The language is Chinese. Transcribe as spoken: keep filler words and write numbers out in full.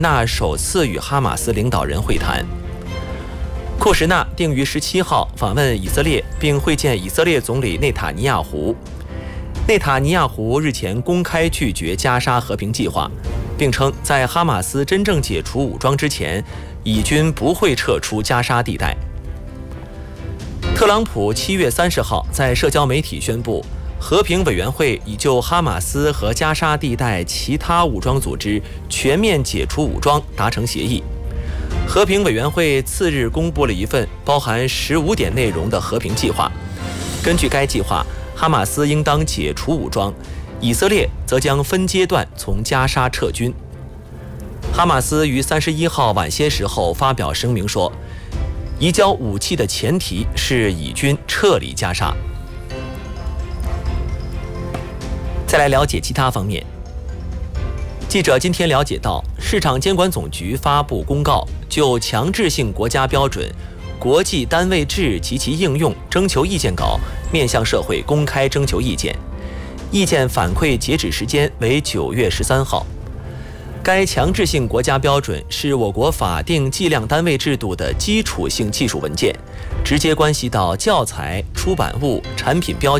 纳首次与哈马斯领导人会谈。库什纳定于十七号访问以色列，并会见以色列总理内塔尼亚胡。内塔尼亚胡日前公开拒绝加沙和平计划，并称在哈马斯真正解除武装之前，以军不会撤出加沙地带。特朗普七月三十号在社交媒体宣布，和平委员会已就哈马斯和加沙地带其他武装组织全面解除武装达成协议。和平委员会次日公布了一份包含十五点内容的和平计划。根据该计划，哈马斯应当解除武装，以色列则将分阶段从加沙撤军。哈马斯于三十一号晚些时候发表声明说，移交武器的前提是以军撤离加沙。再来了解其他方面。记者今天了解到，市场监管总局发布公告，就强制性国家标准、国际单位制及其应用征求意见稿面向社会公开征求意见，意见反馈截止时间为九月十三号。该强制性国家标准是我国法定计量单位制度的基础性技术文件，直接关系到教材、出版物、产品标